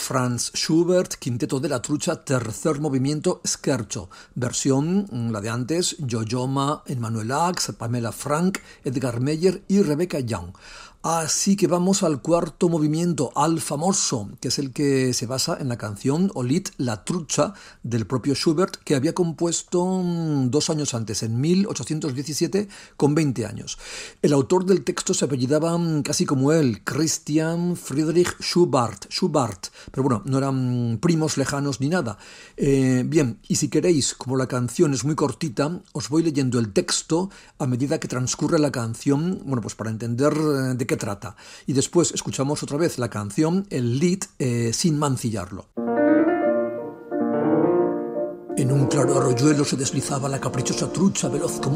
Franz Schubert, Quinteto de la Trucha, tercer movimiento, Scherzo, versión, la de antes, Yo-Yo Ma, Emmanuel Ax, Pamela Frank, Edgar Meyer y Rebecca Young. Así que vamos al cuarto movimiento, al famoso, que es el que se basa en la canción o Lied La Trucha del propio Schubert, que había compuesto 2 años antes, en 1817, con 20 años. El autor del texto se apellidaba casi como él, Christian Friedrich Schubart, pero bueno, no eran primos lejanos ni nada. Bien, y si queréis, como la canción es muy cortita, os voy leyendo el texto a medida que transcurre la canción, bueno, pues para entender de qué trata. Y después escuchamos otra vez la canción, el Lied, sin mancillarlo. En un claro arroyuelo se deslizaba la caprichosa trucha, veloz como